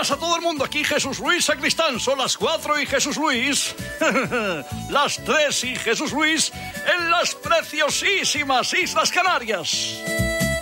pasa a todo el mundo? Aquí Jesús Luis Sacristán. Son las 4 y Jesús Luis. Las 3 y Jesús Luis en las preciosísimas Islas Canarias.